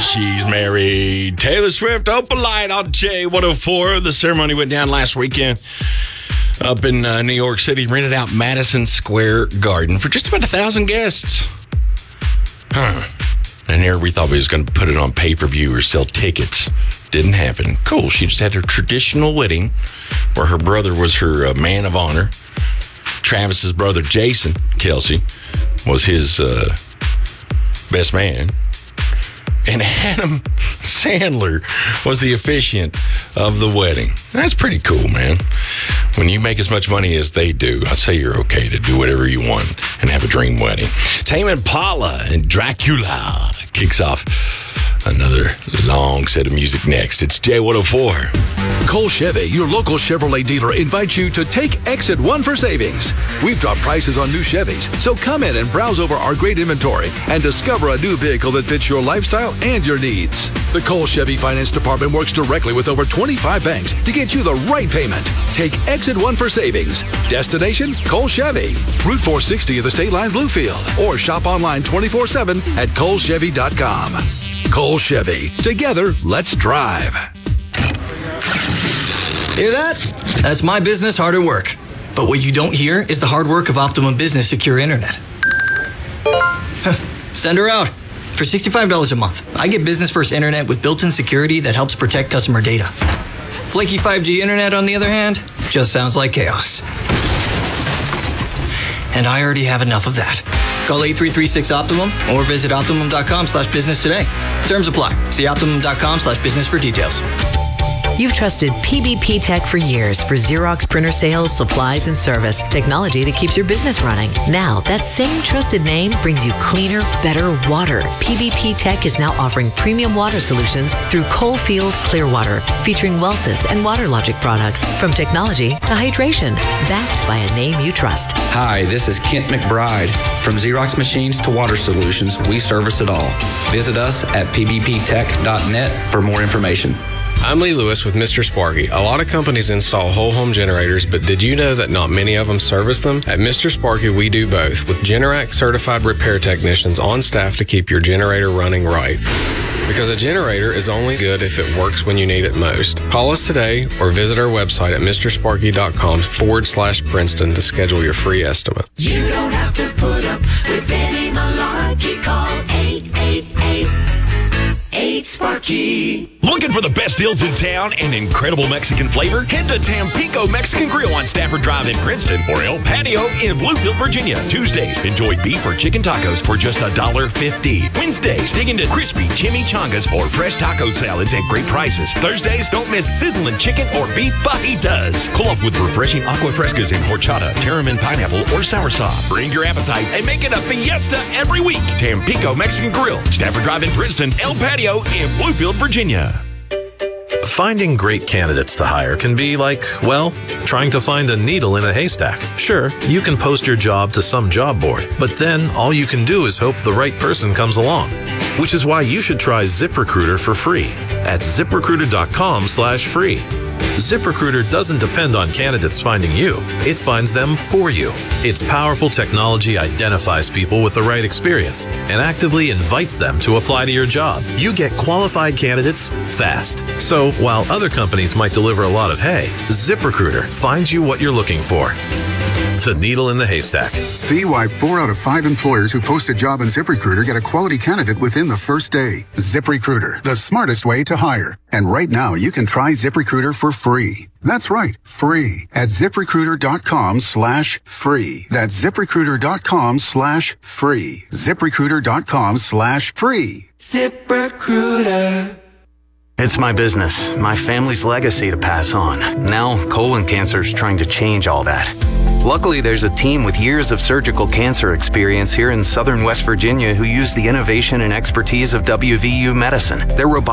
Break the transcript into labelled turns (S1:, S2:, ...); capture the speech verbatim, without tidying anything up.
S1: she's married. Taylor Swift, Open Light on J one oh four. The ceremony went down last weekend up in uh, New York City. Rented out Madison Square Garden for just about a thousand guests. Huh. And here we thought we was going to put it on pay-per-view or sell tickets. Didn't happen. Cool. She just had her traditional wedding where her brother was her uh, man of honor. Travis's brother, Jason Kelce, was his uh, best man. And Adam Sandler was the officiant of the wedding. That's pretty cool, man. When you make as much money as they do, I say you're okay to do whatever you want and have a dream wedding. Tame Impala and Dracula kicks off another long set of music next. It's J one oh four.
S2: Cole Chevy, your local Chevrolet dealer, invites you to take Exit One for savings. We've dropped prices on new Chevys, so come in and browse over our great inventory and discover a new vehicle that fits your lifestyle and your needs. The Cole Chevy Finance Department works directly with over twenty-five banks to get you the right payment. Take Exit One for savings. Destination, Cole Chevy. Route four sixty of the State Line Bluefield. Or shop online twenty-four seven at cole chevy dot com. Cole Chevy. Together, let's drive.
S3: Hear that? That's my business hard at work. But what you don't hear is the hard work of Optimum Business Secure Internet. Send her out. For sixty-five dollars a month, I get business first internet with built-in security that helps protect customer data. Flaky five G internet, on the other hand, just sounds like chaos. And I already have enough of that. Call eight three three six Optimum or visit optimum dot com slash business today. Terms apply. See optimum dot com slash business for details.
S4: You've trusted P B P Tech for years for Xerox printer sales, supplies, and service. Technology that keeps your business running. Now, that same trusted name brings you cleaner, better water. P B P Tech is now offering premium water solutions through Coalfield Clearwater, featuring Wellsys and WaterLogic products. From technology to hydration, backed by a name you trust.
S5: Hi, this is Kent McBride. From Xerox Machines to Water Solutions, we service it all. Visit us at p b p tech dot net for more information.
S6: I'm Lee Lewis with Mister Sparky. A lot of companies install whole home generators, but did you know that not many of them service them? At Mister Sparky, we do both, with Generac certified repair technicians on staff to keep your generator running right. Because a generator is only good if it works when you need it most. Call us today or visit our website at mrsparky.com forward slash Princeton to schedule your free estimate.
S7: You don't have to put up with any malarkey. Call eight eight eight, eight Sparky.
S8: Looking for the best deals in town and incredible Mexican flavor? Head to Tampico Mexican Grill on Stafford Drive in Princeton or El Patio in Bluefield, Virginia. Tuesdays, enjoy beef or chicken tacos for just one dollar fifty. Wednesdays, dig into crispy chimichangas or fresh taco salads at great prices. Thursdays, don't miss sizzling chicken or beef fajitas. Cool off with refreshing aqua frescas in horchata, tarum and pineapple, or soursop. Bring your appetite and make it a fiesta every week. Tampico Mexican Grill, Stafford Drive in Princeton, El Patio in Bluefield, Virginia.
S9: Finding great candidates to hire can be like, well, trying to find a needle in a haystack. Sure, you can post your job to some job board, but then all you can do is hope the right person comes along. Which is why you should try ZipRecruiter for free at ziprecruiter.com slash free. ZipRecruiter doesn't depend on candidates finding you. It finds them for you. Its powerful technology identifies people with the right experience and actively invites them to apply to your job. You get qualified candidates fast. So while other companies might deliver a lot of hay, ZipRecruiter finds you what you're looking for. The needle in the haystack.
S10: See why four out of five employers who post a job on ZipRecruiter get a quality candidate within the first day. ZipRecruiter, the smartest way to hire. And right now, you can try ZipRecruiter for free. That's right, free at ziprecruiter.com slash free. That's ziprecruiter.com slash free. ziprecruiter.com slash free.
S7: ZipRecruiter.
S11: It's my business, my family's legacy to pass on. Now, colon cancer is trying to change all that. Luckily, there's a team with years of surgical cancer experience here in southern West Virginia who use the innovation and expertise of W V U Medicine. Their robotic